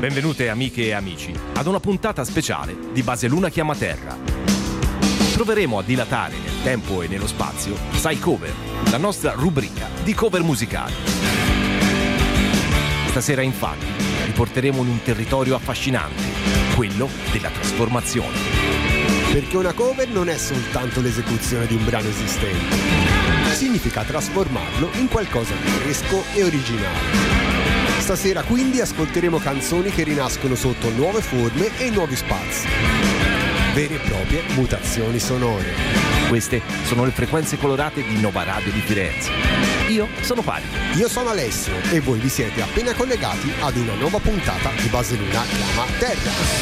Benvenute amiche e amici ad una puntata speciale di Baseluna Chiama Terra. Proveremo a dilatare nel tempo e nello spazio Sai Cover, la nostra rubrica di cover musicali. Stasera infatti riporteremo in un territorio affascinante, quello della trasformazione. Perché una cover non è soltanto l'esecuzione di un brano esistente, significa trasformarlo in qualcosa di fresco e originale. Stasera quindi ascolteremo canzoni che rinascono sotto nuove forme e nuovi spazi. Vere e proprie mutazioni sonore. Queste sono le frequenze colorate di Nova Radio di Firenze. Io sono Pari. Io sono Alessio e voi vi siete appena collegati ad una nuova puntata di Baseluna Chiama Terra.